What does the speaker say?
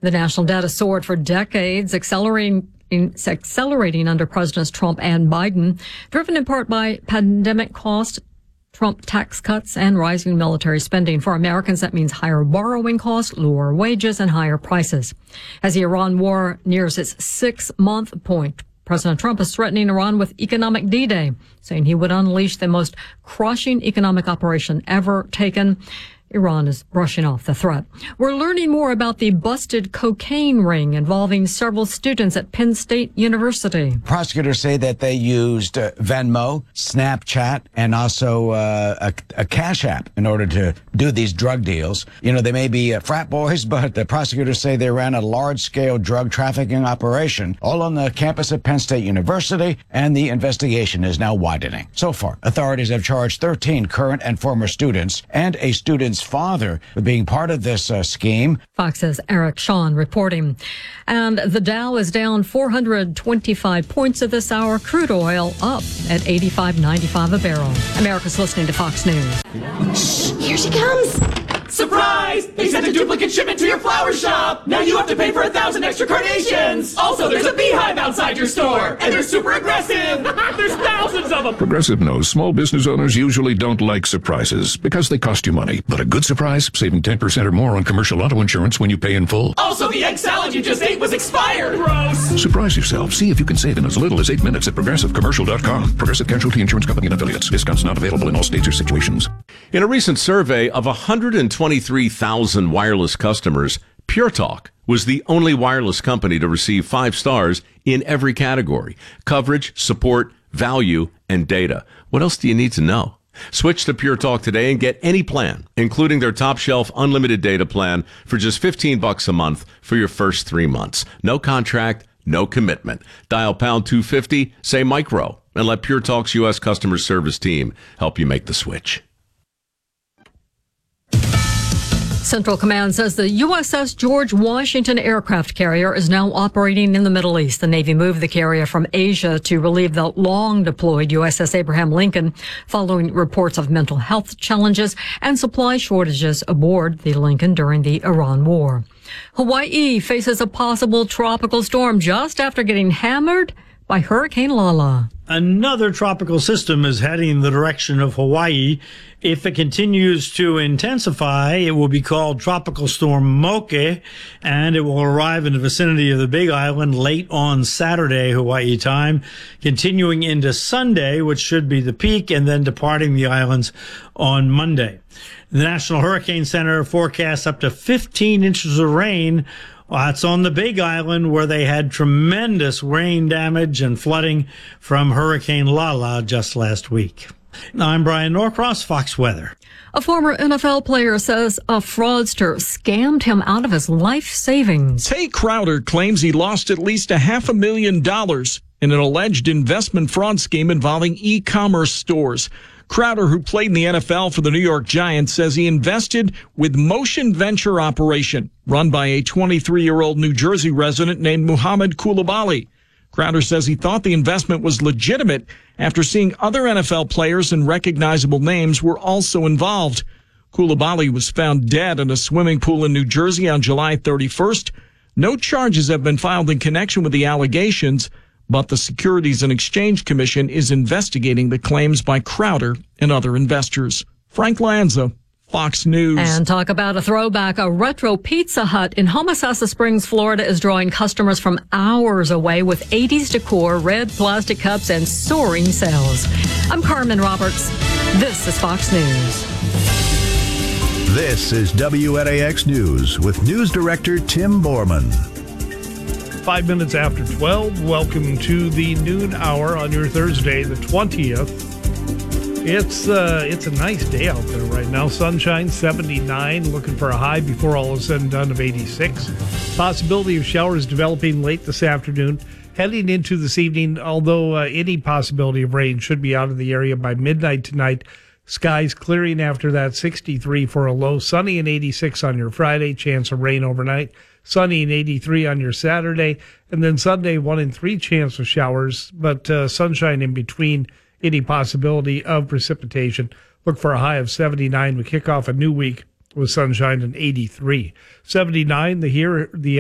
The national debt has soared for decades, accelerating under Presidents Trump and Biden, driven in part by pandemic costs, Trump tax cuts, and rising military spending. For Americans, that means higher borrowing costs, lower wages, and higher prices. As the Iran war nears its 6-month point, President Trump is threatening Iran with economic D-Day, saying he would unleash the most crushing economic operation ever taken. Iran is brushing off the threat. We're learning more about the busted cocaine ring involving several students at Penn State University. Prosecutors say that they used Venmo, Snapchat, and also a Cash App in order to do these drug deals. You know, they may be frat boys, but the prosecutors say they ran a large-scale drug trafficking operation all on the campus of Penn State University, and the investigation is now widening. So far, authorities have charged 13 current and former students and a student's father with being part of this scheme. Fox's Eric Shawn reporting. And the Dow is down 425 points at this hour. Crude oil up at $85.95 a barrel. America's listening to Fox News. Shh, here she comes. Surprise! They sent a duplicate shipment to your flower shop! Now you have to pay for 1,000 extra carnations! Also, there's a beehive outside your store! And they're super aggressive! There's thousands of them! Progressive knows small business owners usually don't like surprises because they cost you money. But a good surprise, saving 10% or more on commercial auto insurance when you pay in full. Also, the egg salad you just ate was expired! Gross! Surprise yourself. See if you can save in as little as 8 minutes at ProgressiveCommercial.com. Progressive Casualty Insurance Company and Affiliates. Discounts not available in all states or situations. In a recent survey of 123,000 wireless customers, Pure Talk was the only wireless company to receive 5 stars in every category: coverage, support, value, and data. What else do you need to know? Switch to Pure Talk today and get any plan, including their top shelf unlimited data plan, for just $15 a month for your first 3 months. No contract, no commitment. Dial pound 250, say micro, and let Pure Talk's U.S. customer service team help you make the switch. Central Command says the USS George Washington aircraft carrier is now operating in the Middle East. The Navy moved the carrier from Asia to relieve the long-deployed USS Abraham Lincoln following reports of mental health challenges and supply shortages aboard the Lincoln during the Iran war. Hawaii faces a possible tropical storm just after getting hammered by Hurricane Lala. Another tropical system is heading in the direction of Hawaii. If it continues to intensify, it will be called Tropical Storm Moke, and it will arrive in the vicinity of the Big Island late on Saturday, Hawaii time, continuing into Sunday, which should be the peak, and then departing the islands on Monday. The National Hurricane Center forecasts up to 15 inches of rain. That's on the Big Island, where they had tremendous rain damage and flooding from Hurricane Lala just last week. I'm Brian Norcross, Fox Weather. A former NFL player says a fraudster scammed him out of his life savings. Tay Crowder claims he lost at least $500,000 in an alleged investment fraud scheme involving e-commerce stores. Crowder, who played in the NFL for the New York Giants, says he invested with Motion Venture Operation, run by a 23-year-old New Jersey resident named Muhammad Koulibaly. Crowder says he thought the investment was legitimate after seeing other NFL players and recognizable names were also involved. Koulibaly was found dead in a swimming pool in New Jersey on July 31st. No charges have been filed in connection with the allegations, but the Securities and Exchange Commission is investigating the claims by Crowder and other investors. Frank Lanza, Fox News. And talk about a throwback. A retro Pizza Hut in Homosassa Springs, Florida is drawing customers from hours away with 80s decor, red plastic cups, and soaring sales. I'm Carmen Roberts. This is Fox News. This is WNAX News with News Director Tim Borman. 5 minutes after 12. Welcome to the noon hour on your Thursday, the 20th. It's a nice day out there right now. Sunshine, 79. Looking for a high before all is said and done of 86. Possibility of showers developing late this afternoon. Heading into this evening, although any possibility of rain should be out of the area by midnight tonight. Skies clearing after that, 63 for a low. Sunny and 86 on your Friday. Chance of rain overnight. Sunny and 83 on your Saturday. And then Sunday, 1 in 3 chance of showers, but sunshine in between any possibility of precipitation. Look for a high of 79. We kick off a new week with sunshine and 83. 79, the